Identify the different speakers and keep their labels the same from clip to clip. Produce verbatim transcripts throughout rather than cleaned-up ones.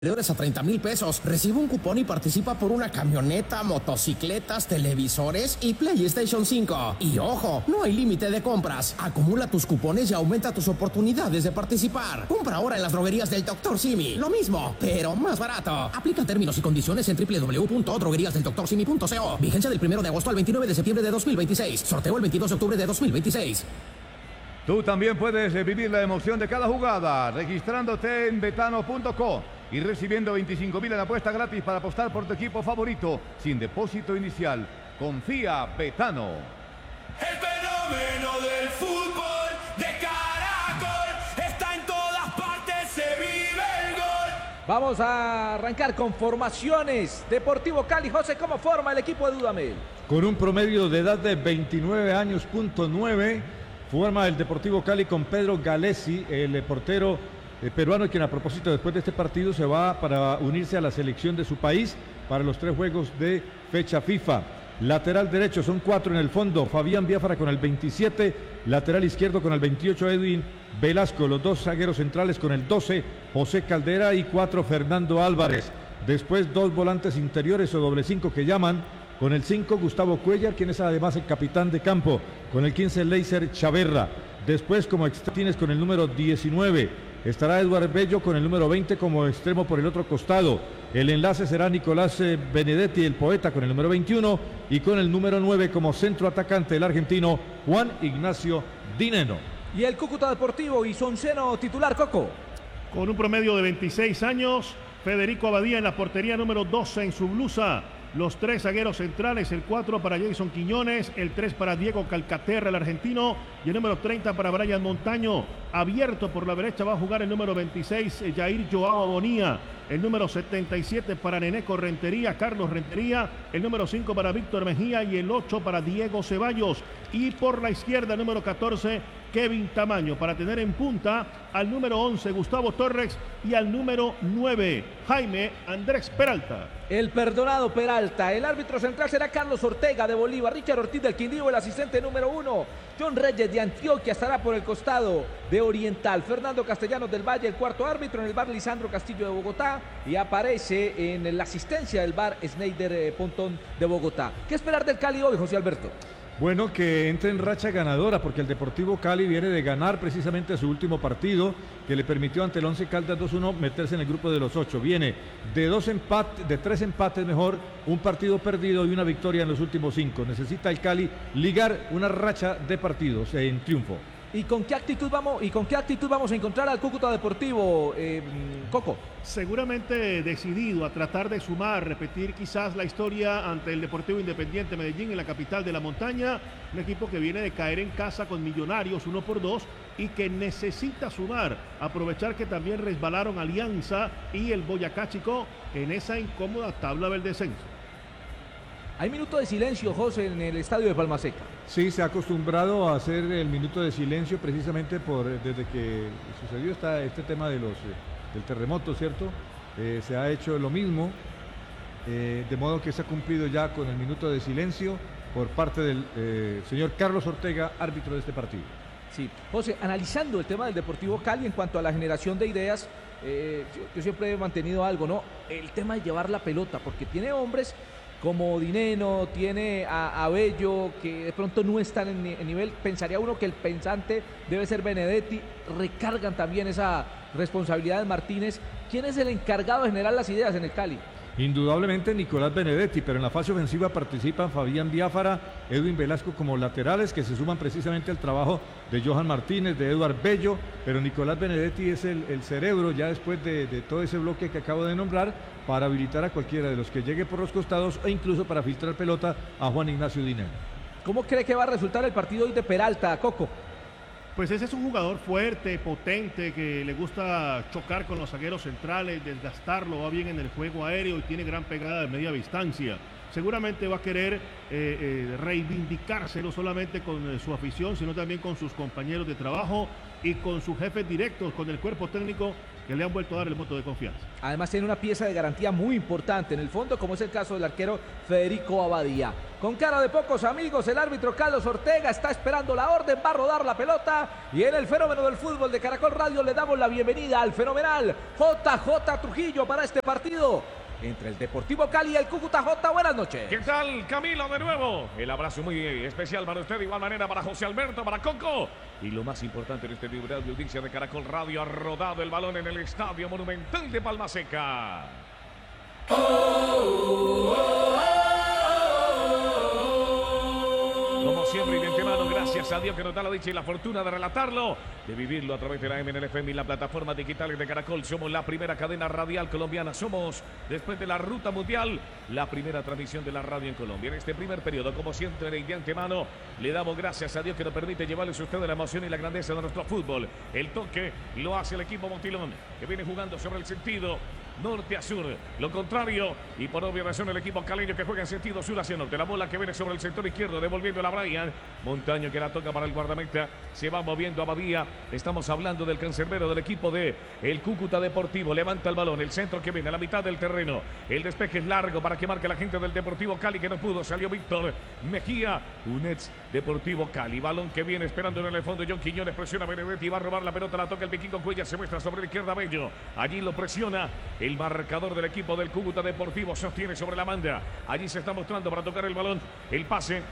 Speaker 1: A treinta mil pesos. Recibe un cupón y participa por una camioneta, motocicletas, televisores y PlayStation cinco. Y ojo, no hay límite de compras. Acumula tus cupones y aumenta tus oportunidades de participar. Compra ahora en las droguerías del doctor Simi. Lo mismo, pero más barato. Aplica términos y condiciones en doble u doble u doble u punto droguerías del doctor simi punto co. Vigencia del primero de agosto al veintinueve de septiembre de dos mil veintiséis. Sorteo el veintidós de octubre de dos mil veintiséis.
Speaker 2: Tú también puedes vivir la emoción de cada jugada registrándote en betano punto co y recibiendo veinticinco mil en apuesta gratis para apostar por tu equipo favorito sin depósito inicial. Confía Betano.
Speaker 3: El fenómeno del fútbol de Caracol está en todas partes, se vive el gol.
Speaker 4: Vamos a arrancar con formaciones. Deportivo Cali, José, ¿cómo forma el equipo de Dudamel?
Speaker 5: Con un promedio de edad de veintinueve años, punto nueve, forma el Deportivo Cali con Pedro Galesi, el portero eh, peruano, quien a propósito después de este partido se va para unirse a la selección de su país para los tres juegos de fecha FIFA. Lateral derecho, son cuatro en el fondo, Fabián Biafara con el veintisiete, lateral izquierdo con el veintiocho, Edwin Velasco, los dos zagueros centrales con el doce, José Caldera, y cuatro, Fernando Álvarez. Después dos volantes interiores o doble cinco que llaman, con el cinco, Gustavo Cuellar, quien es además el capitán de campo, con el quince, Leiser Chaverra. Después, como extremos, con el número diecinueve, estará Eduard Bello con el número veinte como extremo por el otro costado. El enlace será Nicolás Benedetti, el poeta, con el número veintiuno, y con el número nueve como centro atacante el argentino Juan Ignacio Dineno.
Speaker 4: Y el Cúcuta Deportivo y Sonceno titular, Coco.
Speaker 6: Con un promedio de veintiséis años, Federico Abadía en la portería, número doce en su blusa. Los tres zagueros centrales, el cuatro para Jason Quiñones, el tres para Diego Calcaterra, el argentino, y el número treinta para Brian Montaño. Abierto por la derecha va a jugar el número veintiséis, Jair Joao Bonía. El número setenta y siete para Neneco Rentería, Carlos Rentería. El número cinco para Víctor Mejía y el ocho para Diego Ceballos. Y por la izquierda, el número catorce, Kevin Tamaño, para tener en punta al número once, Gustavo Torres, y al número nueve, Jaime Andrés Peralta.
Speaker 4: El perdonado Peralta. El árbitro central será Carlos Ortega de Bolívar, Richard Ortiz del Quindío, el asistente número uno, John Reyes de Antioquia estará por el costado de Oriental, Fernando Castellanos del Valle, el cuarto árbitro. En el bar, Lisandro Castillo de Bogotá, y aparece en la asistencia del bar Sneider Pontón de Bogotá. ¿Qué esperar del Cali hoy, José Alberto?
Speaker 5: Bueno, que entre en racha ganadora, porque el Deportivo Cali viene de ganar precisamente su último partido, que le permitió ante el Once Caldas dos uno meterse en el grupo de los ocho. Viene de dos empates, de tres empates mejor, un partido perdido y una victoria en los últimos cinco. Necesita el Cali ligar una racha de partidos en triunfo.
Speaker 4: ¿Y con qué actitud vamos, y con qué actitud vamos a encontrar al Cúcuta Deportivo, eh, Coco?
Speaker 6: Seguramente decidido a tratar de sumar, repetir quizás la historia ante el Deportivo Independiente Medellín en la capital de la montaña. Un equipo que viene de caer en casa con Millonarios uno por dos y que necesita sumar. Aprovechar que también resbalaron Alianza y el Boyacá Chico en esa incómoda tabla del descenso.
Speaker 4: Hay minuto de silencio, José, en el estadio de Palma Seca.
Speaker 5: Sí, se ha acostumbrado a hacer el minuto de silencio precisamente por desde que sucedió esta, este tema de los, del terremoto, ¿cierto? Eh, se ha hecho lo mismo, eh, de modo que se ha cumplido ya con el minuto de silencio por parte del eh, señor Carlos Ortega, árbitro de este partido.
Speaker 4: Sí, José, analizando el tema del Deportivo Cali en cuanto a la generación de ideas, eh, yo, yo siempre he mantenido algo, ¿no? El tema de llevar la pelota, porque tiene hombres como Dineno, tiene a, a Bello, que de pronto no están en, en nivel. Pensaría uno que el pensante debe ser Benedetti. Recargan también esa responsabilidad de Martínez. ¿Quién es el encargado de generar las ideas en el Cali?
Speaker 5: Indudablemente Nicolás Benedetti, pero en la fase ofensiva participan Fabián Biafara, Edwin Velasco como laterales, que se suman precisamente al trabajo de Johan Martínez, de Eduard Bello, pero Nicolás Benedetti es el, el cerebro ya después de, de todo ese bloque que acabo de nombrar, para habilitar a cualquiera de los que llegue por los costados e incluso para filtrar pelota a Juan Ignacio Dineno.
Speaker 4: ¿Cómo cree que va a resultar el partido hoy de Peralta, Coco?
Speaker 6: Pues ese es un jugador fuerte, potente, que le gusta chocar con los zagueros centrales, desgastarlo, va bien en el juego aéreo y tiene gran pegada de media distancia. seguramente va a querer eh, eh, reivindicarse no solamente con eh, su afición, sino también con sus compañeros de trabajo y con sus jefes directos, con el cuerpo técnico que le han vuelto a dar el voto de confianza.
Speaker 4: Además tiene una pieza de garantía muy importante en el fondo, como es el caso del arquero Federico Abadía. Con cara de pocos amigos, el árbitro Carlos Ortega está esperando la orden, va a rodar la pelota y en el fenómeno del fútbol de Caracol Radio le damos la bienvenida al fenomenal J J Trujillo para este partido entre el Deportivo Cali y el Cúcuta. J, buenas noches.
Speaker 7: ¿Qué tal, Camilo, de nuevo? El abrazo muy especial para usted, de igual manera para José Alberto, para Coco. Y lo más importante en este libro de audiencia de Caracol Radio, ha rodado el balón en el Estadio Monumental de Palma Seca. Oh, oh, oh, oh. Como siempre, y de antemano, gracias a Dios que nos da la dicha y la fortuna de relatarlo, de vivirlo a través de la M N F M y la plataforma digitales de Caracol. Somos la primera cadena radial colombiana. Somos, después de la ruta mundial, la primera transmisión de la radio en Colombia. En este primer periodo, como siempre, y de antemano, le damos gracias a Dios que nos permite llevarles a ustedes la emoción y la grandeza de nuestro fútbol. El toque lo hace el equipo Montilón, que viene jugando sobre el sentido norte a sur, lo contrario, y por obvia razón el equipo caleño que juega en sentido sur hacia norte. La bola que viene sobre el sector izquierdo, devolviendo a Brian Montaño, que la toca para el guardameta, se va moviendo a Badía. Estamos hablando del cancerbero del equipo de el Cúcuta Deportivo. Levanta el balón, el centro que viene a la mitad del terreno, el despeje es largo para que marque la gente del Deportivo Cali, que no pudo, salió Víctor Mejía. Un ex Deportivo Cali, balón que viene esperando en el fondo. John Quiñones presiona a Benedetti, va a robar la pelota, la toca el Vikingo Cuellar, se muestra sobre la izquierda Bello, allí lo presiona el marcador del equipo del Cúcuta Deportivo, sostiene sobre la banda, allí se está mostrando para tocar el balón, el pase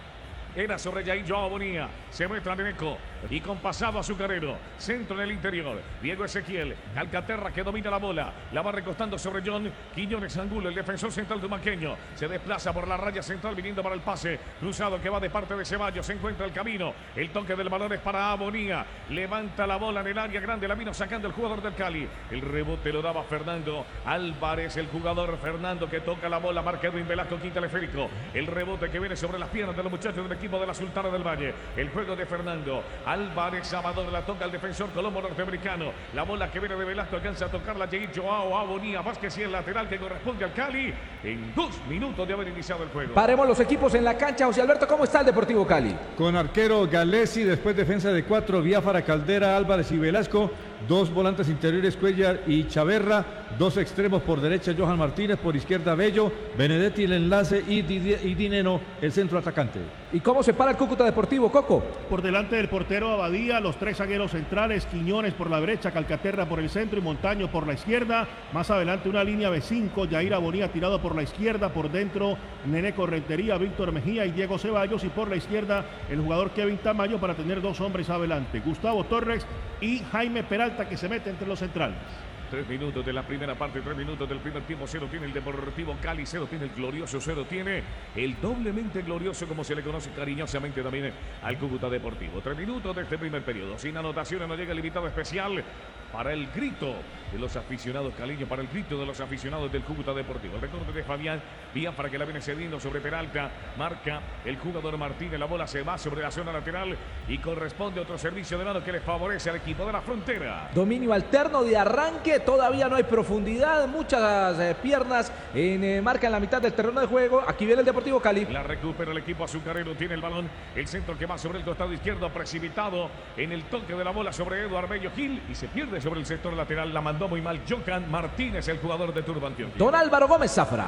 Speaker 7: era sobre Jair Joao Bonilla, se muestra Neneco y con pasado azucarero, centro en el interior, Diego Ezequiel, Calcaterra que domina la bola, la va recostando sobre John Quiñones Angulo, el defensor central dumaqueño, se desplaza por la raya central viniendo para el pase, cruzado que va de parte de Ceballos, se encuentra el camino, el toque del balón es para Bonilla, levanta la bola en el área grande, la vino sacando el jugador del Cali, el rebote lo daba Fernando Álvarez, el jugador Fernando que toca la bola, marca Edwin Velasco, quinta teleférico, el rebote que viene sobre las piernas de los muchachos del equipo de la Sultana del Valle, el juego de Fernando Álvarez Amador, la toca el defensor colombo norteamericano, la bola que viene de Velasco alcanza a tocarla Jair Joao Abonía Vázquez y el lateral que corresponde al Cali en dos minutos de haber iniciado el juego.
Speaker 4: Paremos los equipos en la cancha. José Alberto, ¿cómo está el Deportivo Cali?
Speaker 5: Con arquero Galesi, después defensa de cuatro, Biafara, Caldera, Álvarez y Velasco, dos volantes interiores Cuellar y Chaverra, dos extremos por derecha Johan Martínez, por izquierda Bello, Benedetti el enlace y, y Dineno el centro atacante.
Speaker 4: ¿Y cómo se para el Cúcuta Deportivo, Coco?
Speaker 6: Por delante del portero Abadía, los tres zagueros centrales, Quiñones por la derecha, Calcaterra por el centro y Montaño por la izquierda. Más adelante una línea de cinco, Yair Abonía tirado por la izquierda, por dentro Neneco Rentería, Víctor Mejía y Diego Ceballos, y por la izquierda el jugador Kevin Tamayo para tener dos hombres adelante, Gustavo Torres y Jaime Peralta, que se mete entre los centrales.
Speaker 7: Tres minutos de la primera parte, tres minutos del primer tiempo. Cero tiene el Deportivo Cali, cero tiene el glorioso, cero tiene el doblemente glorioso, como se le conoce cariñosamente también al Cúcuta Deportivo. Tres minutos de este primer periodo. Sin anotaciones nos llega el invitado especial para el grito de los aficionados caliños, para el grito de los aficionados del Cúcuta Deportivo. El recorte de Fabián Biafara, que la viene cediendo sobre Peralta, marca el jugador Martínez, la bola se va sobre la zona lateral y corresponde otro servicio de mano que le favorece al equipo de la Frontera.
Speaker 4: Dominio alterno de arranque, todavía no hay profundidad, muchas eh, piernas en eh, marca en la mitad del terreno de juego. Aquí viene el Deportivo Cali.
Speaker 7: La recupera el equipo azucarero, tiene el balón, el centro que va sobre el costado izquierdo, precipitado en el toque de la bola sobre Eduardo Bello Gil y se pierde sobre el sector lateral, la mandó muy mal Johan Martínez, el jugador de Turbo Antioquia.
Speaker 4: Don Álvaro Gómez Zafra.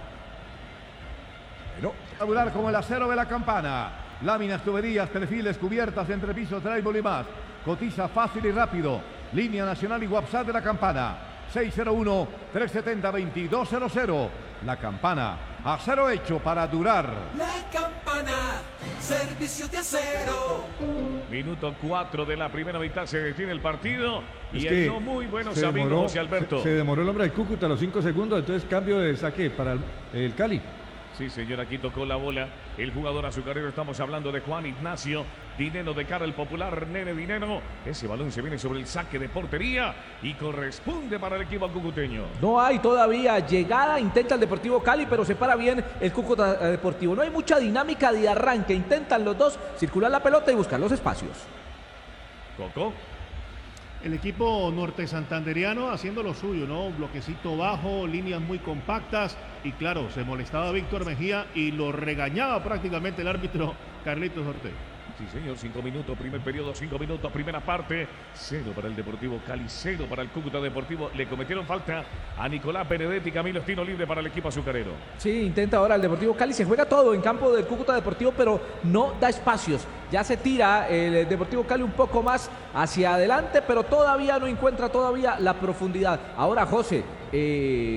Speaker 2: Bueno, regular como el acero de la campana. Láminas, tuberías, perfiles, cubiertas, entrepisos, drywall y más. Cotiza fácil y rápido. Línea nacional y WhatsApp de la campana. seis cero uno, tres siete cero, dos cero cero cero. La Campana, acero hecho para durar.
Speaker 3: La Campana, servicio de acero.
Speaker 7: Minuto cuatro de la primera mitad, se detiene el partido.
Speaker 5: Es
Speaker 7: y
Speaker 5: que
Speaker 7: el no muy buenos
Speaker 5: se
Speaker 7: amigos,
Speaker 5: demoró,
Speaker 7: José Alberto.
Speaker 5: Se, se demoró el hombre del Cúcuta a los cinco segundos, entonces cambio de saque para el, el Cali.
Speaker 7: Sí, señor, aquí tocó la bola el jugador azucarero. Estamos hablando de Juan Ignacio Dineno, de cara al popular Nene Dineno. Ese balón se viene sobre el saque de portería y corresponde para el equipo cucuteño.
Speaker 4: No hay todavía llegada, intenta el Deportivo Cali, pero se para bien el Cúcuta Deportivo. No hay mucha dinámica de arranque, intentan los dos circular la pelota y buscar los espacios.
Speaker 7: Coco.
Speaker 6: El equipo norte santanderiano haciendo lo suyo, ¿no? Bloquecito bajo, líneas muy compactas y claro, se molestaba Víctor Mejía y lo regañaba prácticamente el árbitro Carlitos Ortega.
Speaker 7: Sí, señor, cinco minutos, primer periodo, cinco minutos, primera parte, cero para el Deportivo Cali, cero para el Cúcuta Deportivo. Le cometieron falta a Nicolás Benedetti, Camilo Estino libre para el equipo azucarero.
Speaker 4: Sí, intenta ahora el Deportivo Cali, se juega todo en campo del Cúcuta Deportivo, pero no da espacios. Ya se tira el Deportivo Cali un poco más hacia adelante, pero todavía no encuentra todavía la profundidad. Ahora, José, eh,